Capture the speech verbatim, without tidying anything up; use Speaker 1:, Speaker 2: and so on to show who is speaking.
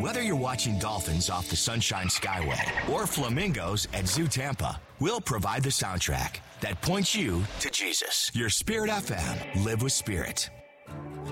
Speaker 1: Whether you're watching dolphins off the Sunshine Skyway or flamingos at Zoo Tampa, we'll provide the soundtrack that points you to Jesus. Your Spirit F M. Live with Spirit.